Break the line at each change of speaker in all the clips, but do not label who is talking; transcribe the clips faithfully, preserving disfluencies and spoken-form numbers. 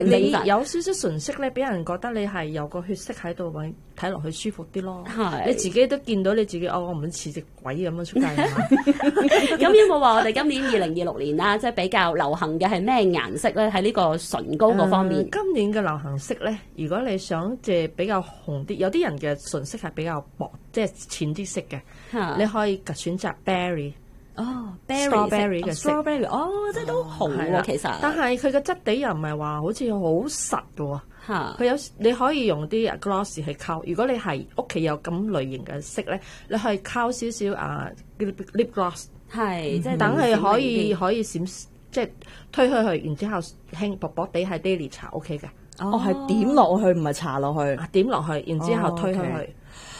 你有少少唇色咧，俾人覺得你係有個血色喺度，睇落去舒服啲咯。你自己都見到你自己，哦，我唔似隻鬼咁樣出街。
咁有冇話我哋今年二零二六年啦，即係比較流行嘅係咩顏色咧？喺呢個唇膏嗰方面，
呃、今年嘅流行色咧，如果你想即係比較紅啲，有啲人嘅唇色係比較薄，即係淺啲色嘅，你可以選擇 berry。
哦
，strawberry 嘅色，
哦，哦即係都紅喎、哦，其實。
但係佢嘅質地又唔係話好似好實嘅喎，
嚇。佢
有你可以用啲 gloss 去溝。如果你係屋企有咁類型嘅色咧，你可以溝少少啊 lip gloss，
係即係
等佢可以可以閃，即係推開去，然之後輕薄薄地係 daily 搽 OK 嘅。
哦，係點落去唔係搽落去，
啊點落去，然之後推開去。
Oh, okay.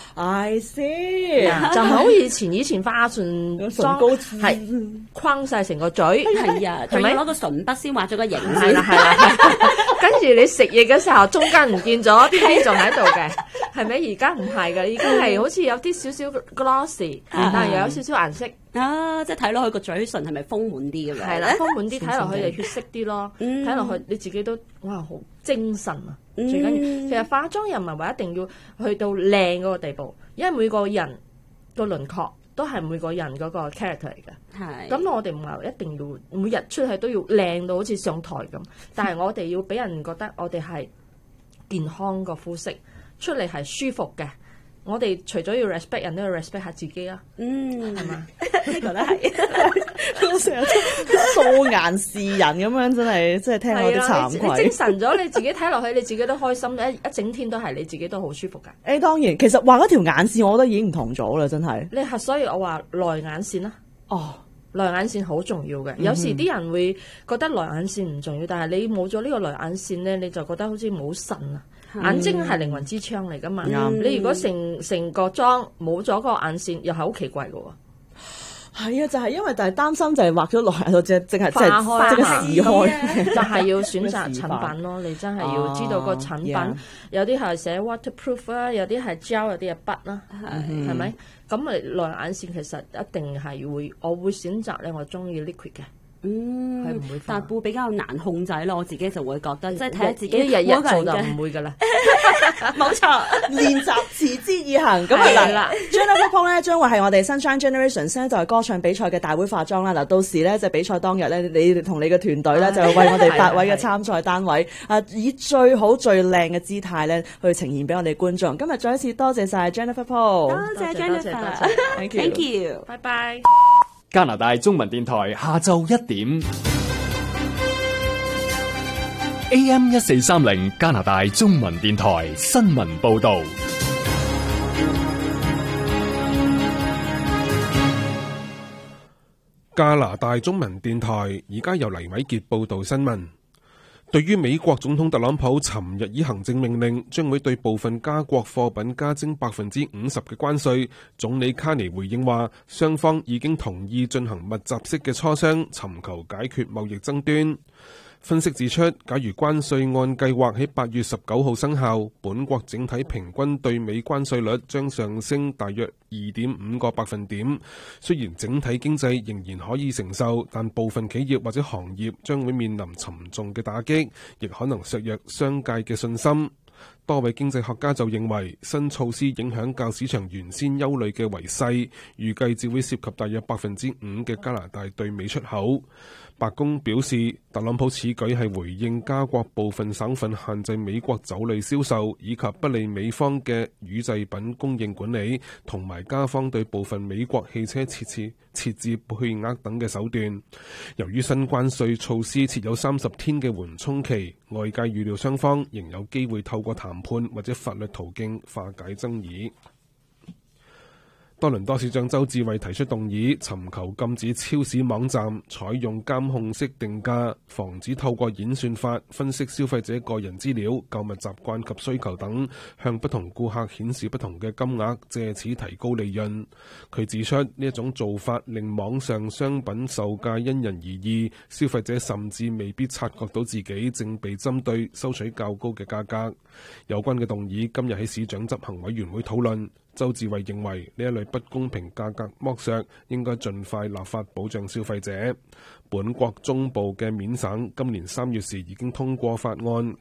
I see，
就唔好以前以前化唇妝
膏
係框晒成個嘴，
係啊，係咪攞個唇筆先畫咗個形？
係啦係啦，跟住你食嘢嘅時候中間唔見咗，啲氣仲喺度嘅，係咪？而家唔係㗎，已經係好似有啲少少 glossy， 但係又有少少顏色。
啊，即係睇落去個嘴唇係咪豐滿啲咁樣？
係啦，豐滿啲，睇落去就血色啲咯。睇落去你自己都哇好精神啊！最緊要，其實化妝又唔係話一定要去到靚嗰個地步，因為每個人個輪廓都係每個人嗰個 character 嚟嘅。
係。咁
我哋唔係一定要每日出去都要靚到好似上台咁，但係我哋要俾人覺得我哋係健康個膚色，出嚟係舒服嘅。我哋除咗要 respect 人都要 respect 下自己啦，
嗯，
係嘛？
呢個都係，
我成日素顏示人咁樣，真係真係聽我啲慚愧。
你精神咗，你自己睇落去，你自己都開心，一一整天都係你自己都好舒服噶。
誒，當然，其實畫嗰條眼線，我覺得已經唔同咗啦，真係。
你係，所以我話內眼線啦。
哦，
內眼線好重要嘅。有時啲人會覺得內眼線唔重要，但係你冇咗呢個內眼線咧，你就覺得好似冇神啊。眼睛係靈魂之窗嚟噶嘛、嗯？你如果成成個妝冇咗個眼線，又係好奇怪噶喎。
係啊，就係、是、因為就係擔心就係畫咗落去，就淨係即係
化
即係試開，
就係要選擇產品咯。你真係要知道個產品，啊、有啲係寫 waterproof 啦，有啲係 gel， 有啲係筆啦，係咪？咁咪內眼線其實一定係會，我會選擇咧，我中意 liquid 嘅。
嗯，
係唔會，
但會比較難控制咯。我自己就會覺得，即係睇下自己
日日做就唔會噶啦。
冇錯，
練習持之以恆。咁啊嗱 ，Jennifer Pong 咧將會係我哋 Sunshine Generation 新一代歌唱比賽嘅大會化妝啦。嗱，到時咧就比賽當日咧，你同你嘅團隊咧就為我哋八位嘅參賽單位啊，以最好最靚嘅姿態咧去呈現俾我哋觀眾。今日再一次多謝晒 Jennifer Pong，
多謝 Jennifer，Thank
you，拜拜。
加拿大中文電台下晝一點 A M 一四三零加拿大中文電台新聞報道。
加拿大中文電台而家由黎偉傑報道新聞。對於美國總統特朗普尋日以行政命令將會對部分加國貨品加徵百分之五十嘅關稅，總理卡尼回應話，雙方已經同意進行密集式嘅磋商，尋求解決貿易爭端。分析指出，假如關稅按計劃喺八月十九號生效，本國整體平均對美關稅率將上升大約二點五個百分點。雖然整體經濟仍然可以承受，但部分企業或者行業將會面臨沉重嘅打擊，亦可能削弱商界嘅信心。多位經濟學家就認為，新措施影響較市場原先憂慮嘅圍勢，預計只會涉及大約百分之五嘅加拿大對美出口。白宮表示，特朗普此舉係回應加國部分省份限制美國酒類銷售，以及不利美方嘅乳製品供應管理，同埋加方對部分美國汽車設置設置配額等嘅手段。由於新關稅措施設有三十天嘅緩衝期，外界預料雙方仍有機會透過談判或者法律途徑化解爭議。多倫多市長周志偉提出動議，尋求禁止超市網站採用監控式定價，防止透過演算法分析消費者個人資料、購物習慣及需求等，向不同顧客顯示不同嘅金額，藉此提高利潤。佢指出，呢一種做法令網上商品售價因人而異，消費者甚至未必察覺到自己正被針對，收取較高嘅價格。有關嘅動議今日喺市長執行委員會討論。 周志偉認為呢一類不公平價格剝削應該盡快立法保障消費者。本國中部嘅緬省今年三月時已經通過法案，